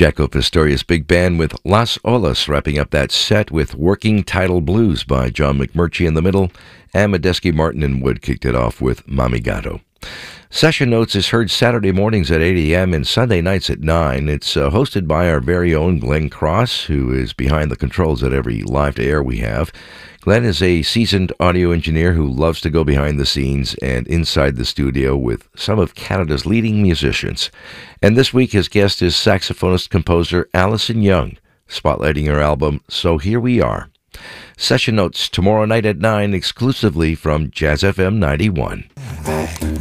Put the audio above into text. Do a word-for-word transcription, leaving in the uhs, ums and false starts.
Jaco Pastorius Big Band with Las Olas, wrapping up that set with Working Title Blues by John McMurtry in the middle, and Medeski, Martin, and Wood kicked it off with Mamigato. Session Notes is heard Saturday mornings at eight a.m. and Sunday nights at nine. It's uh, hosted by our very own Glenn Cross, who is behind the controls at every live-to-air we have. Glenn is a seasoned audio engineer who loves to go behind the scenes and inside the studio with some of Canada's leading musicians. And this week his guest is saxophonist-composer Alison Young, spotlighting her album So Here We Are. Session Notes tomorrow night at nine, exclusively from Jazz F M ninety-one.